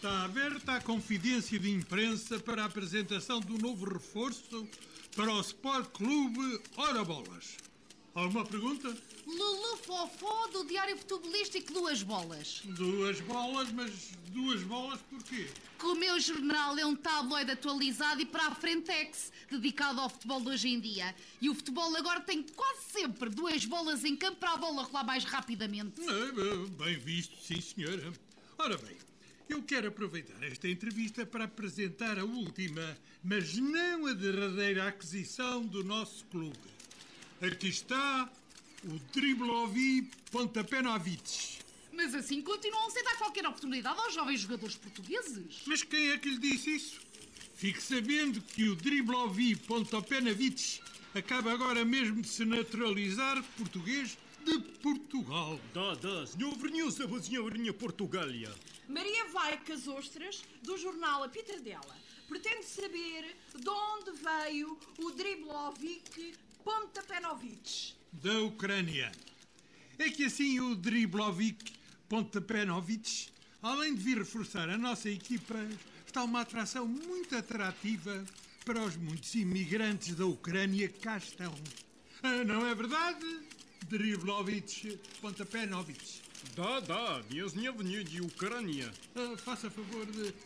Está aberta a confidência de imprensa para a apresentação do novo reforço para o Sport Clube Ora Bolas. Alguma pergunta? Lulu Fofó do Diário Futebolístico Duas Bolas. Duas bolas, mas duas bolas porquê? Que o meu jornal é um tabloide atualizado e para a Frentex, dedicado ao futebol de hoje em dia. E o futebol agora tem quase sempre duas bolas em campo para a bola rolar mais rapidamente. Bem visto, sim senhora. Ora bem, eu quero aproveitar esta entrevista para apresentar a última, mas não a derradeira aquisição do nosso clube. Aqui está o Driblovi Pontapenovic. Mas assim continuam sem dar qualquer oportunidade aos jovens jogadores portugueses. Mas quem é que lhe disse isso? Fique sabendo que o Driblovi Pontapenovic acaba agora mesmo de se naturalizar português de Portugal. Senhor Senhor Portugália. Maria Vaicas Ostras, do jornal A Pitadela, pretende saber de onde veio o Driblovic Pontapenovic. Da Ucrânia. É que assim o Driblovic Pontapenovic, além de vir reforçar a nossa equipa, está uma atração muito atrativa para os muitos imigrantes da Ucrânia que cá estão. Não é verdade, Driblovic Pontapenovic? Minha avenida de Ucrânia. Faça favor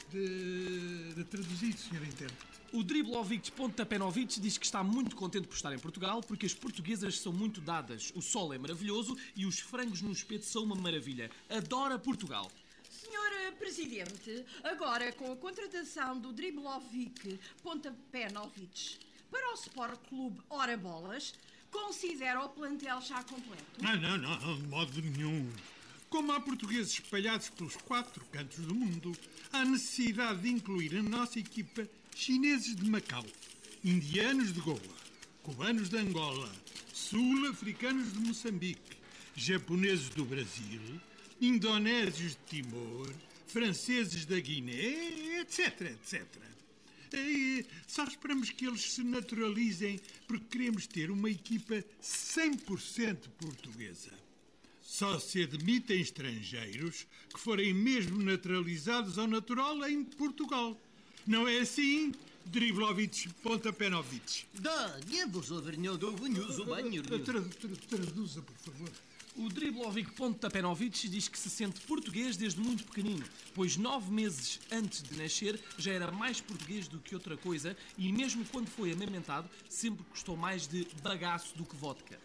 de traduzir, Sr. Intérprete. O Driblovic Pontapenovic diz que está muito contente por estar em Portugal porque as portuguesas são muito dadas, o sol é maravilhoso e os frangos no espeto são uma maravilha. Adora Portugal. Senhor Presidente, agora com a contratação do Driblovic Pontapenovic para o Sport Clube Ora Bolas, considera o plantel já completo? Não, de modo nenhum. Como há portugueses espalhados pelos 4 cantos do mundo, há necessidade de incluir na nossa equipa chineses de Macau, indianos de Goa, cubanos de Angola, sul-africanos de Moçambique, japoneses do Brasil, indonésios de Timor, franceses da Guiné, etc. E só esperamos que eles se naturalizem porque queremos ter uma equipa 100% portuguesa. Só se admitem estrangeiros que forem mesmo naturalizados ao natural em Portugal. Não é assim, Driblovic Pontapenovic? Traduza, por favor. O Driblovic Pontapenovic diz que se sente português desde muito pequenino, pois 9 meses antes de nascer já era mais português do que outra coisa e mesmo quando foi amamentado sempre gostou mais de bagaço do que vodka.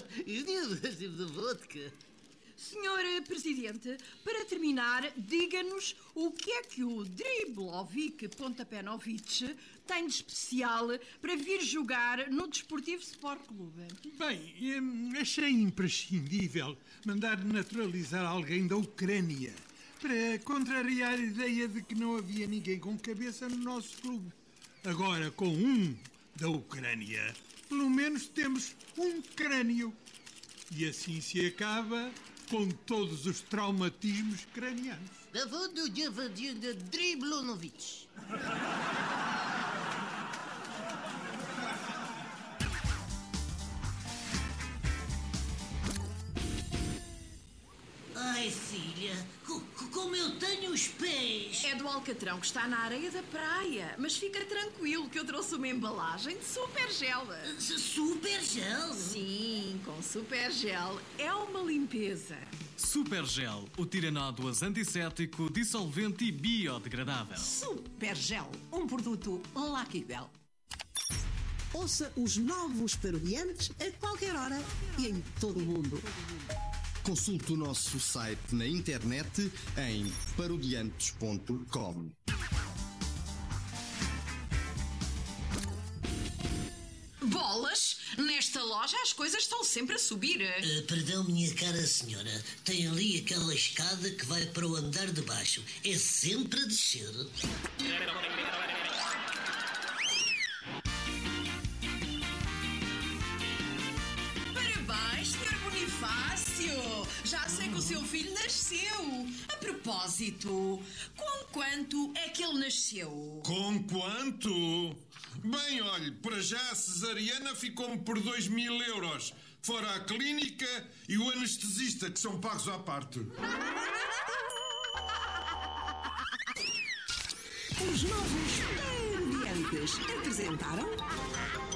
Senhor Presidente, para terminar, diga-nos o que é que o Driblovic Pontapenovic tem de especial para vir jogar no Desportivo Sport Clube. Bem, achei imprescindível mandar naturalizar alguém da Ucrânia para contrariar a ideia de que não havia ninguém com cabeça no nosso clube. Agora, com um da Ucrânia, pelo menos temos um crânio. E assim se acaba com todos os traumatismos cranianos. Driblonovic. Ai, filha, como eu tenho os pés! É do alcatrão que está na areia da praia, mas fica tranquilo que eu trouxe uma embalagem de super gel. Super gel? Sim, com super gel é uma limpeza. Super Gel, o tiranádoas antisséptico, dissolvente e biodegradável. Super Gel, um produto Lucky Bell. Ouça os novos Parodiantes a qualquer hora e em todo o mundo. Consulte o nosso site na internet em parodiantes.com. Bolas, nesta loja as coisas estão sempre a subir. Perdão, minha cara senhora. Tem ali aquela escada que vai para o andar de baixo. É sempre a descer. Parabéns, Sr. Bonifácio. Já sei que o seu filho nasceu. A propósito, com quanto é que ele nasceu? Com quanto? Bem, olhe, para já a cesariana ficou-me por 2.000 euros. Fora a clínica e o anestesista, que são pagos à parte. Os novos Parodiantes apresentaram